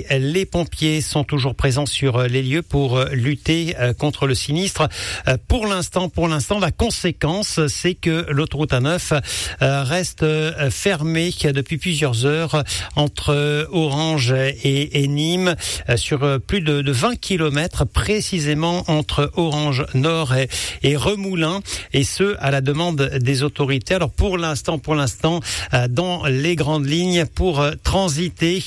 les pompiers sont toujours présents sur les lieux pour lutter contre le sinistre. Pour l'instant, la conséquence, c'est que l'autoroute A9 reste fermée depuis plusieurs heures entre Orange et Nîmes sur plus de 20 kilomètres, précisément entre Orange Nord et Remoulins, et ce à la demande des autorités. Alors pour l'instant, dans les grandes lignes, pour transiter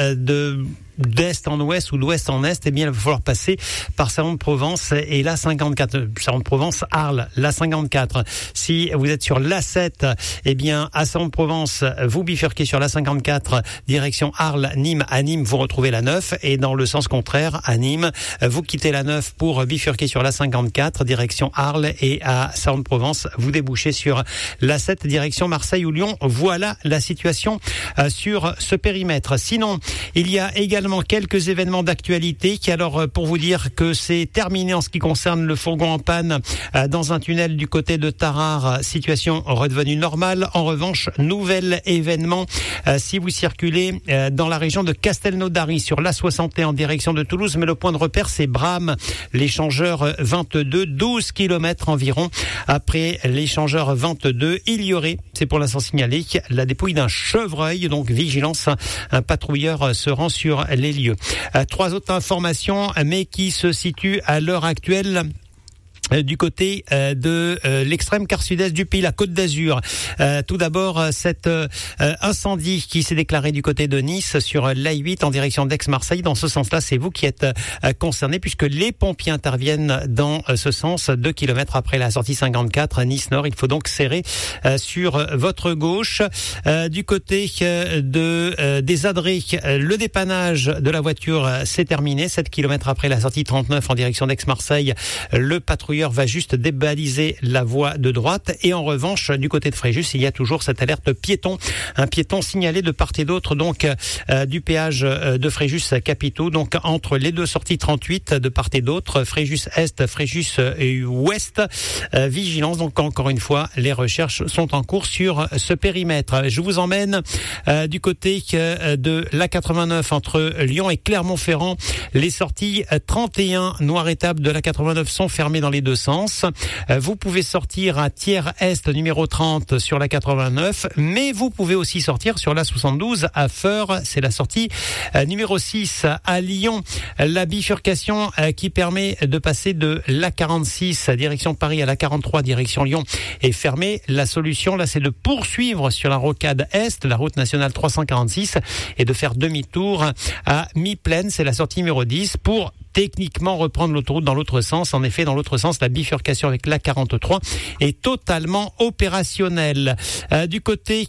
d'est en ouest ou d'ouest en est, eh bien, il va falloir passer par Salon-de-Provence et l'A54. Salon-de-Provence, Arles, l'A54. Si vous êtes sur l'A7, eh bien, à Salon-de-Provence, vous bifurquez sur l'A54, direction Arles, Nîmes. À Nîmes, vous retrouvez la 9. Et dans le sens contraire, à Nîmes, vous quittez la 9 pour bifurquer sur l'A54, direction Arles. Et à Salon-de-Provence, vous débouchez sur l'A7, direction Marseille ou Lyon. Voilà la situation sur ce périmètre. Sinon, il y a également quelques événements d'actualité alors pour vous dire que c'est terminé en ce qui concerne le fourgon en panne dans un tunnel du côté de Tarare, situation redevenue normale. En revanche, nouvel événement si vous circulez dans la région de Castelnaudary sur l'A61 en direction de Toulouse, mais le point de repère c'est Bram, l'échangeur 22, 12 km environ après l'échangeur 22, il y aurait, c'est pour l'instant signalé, la dépouille d'un chevreuil, donc vigilance, un patrouilleur se rend sur les lieux. Trois autres informations, mais qui se situent à l'heure actuelle du côté de l'extrême quart sud-est du pays, la Côte d'Azur. Tout d'abord, cet incendie qui s'est déclaré du côté de Nice sur l'A8 en direction d'Aix-Marseille. Dans ce sens-là, c'est vous qui êtes concerné puisque les pompiers interviennent dans ce sens 2 km après la sortie 54 Nice-Nord. Il faut donc serrer sur votre gauche. Du côté des Adrets, le dépannage de la voiture s'est terminé. 7 km après la sortie 39 en direction d'Aix-Marseille, le patrouilleur va juste débaliser la voie de droite. Et en revanche, du côté de Fréjus, il y a toujours cette alerte piéton. Un piéton signalé de part et d'autre, donc du péage de Fréjus Capitaux, donc entre les deux sorties 38 de part et d'autre, Fréjus Est, Fréjus Ouest. Vigilance, donc encore une fois, les recherches sont en cours sur ce périmètre. Je vous emmène du côté de l'A89 entre Lyon et Clermont-Ferrand. Les sorties 31 Noir-Étape de l'A89 sont fermées dans les deux sens. Vous pouvez sortir à Thiers-Est numéro 30 sur la 89, mais vous pouvez aussi sortir sur la 72 à Feurs, c'est la sortie numéro 6 à Lyon. La bifurcation qui permet de passer de la 46 direction Paris à la 43 direction Lyon est fermée. La solution là, c'est de poursuivre sur la rocade Est, la route nationale 346, et de faire demi-tour à Mi-Plaine, c'est la sortie numéro 10 pour techniquement reprendre l'autoroute dans l'autre sens. En effet, dans l'autre sens, la bifurcation avec l'A43 est totalement opérationnelle. Du côté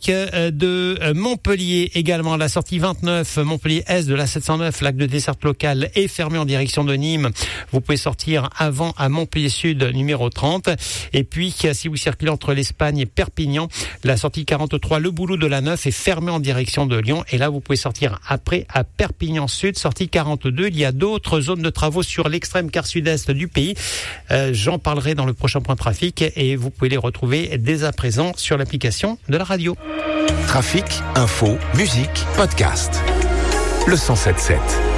de Montpellier également, la sortie 29 Montpellier-Est de la 709, lac de desserte locale est fermée en direction de Nîmes. Vous pouvez sortir avant à Montpellier-Sud numéro 30. Et puis, si vous circulez entre l'Espagne et Perpignan, la sortie 43, le boulot de la 9 est fermée en direction de Lyon. Et là, vous pouvez sortir après à Perpignan-Sud, sortie 42. Il y a d'autres zones de travaux sur l'extrême quart sud-est du pays. J'en parlerai dans le prochain point trafic et vous pouvez les retrouver dès à présent sur l'application de la radio. Trafic, info, musique, podcast. Le 107.7.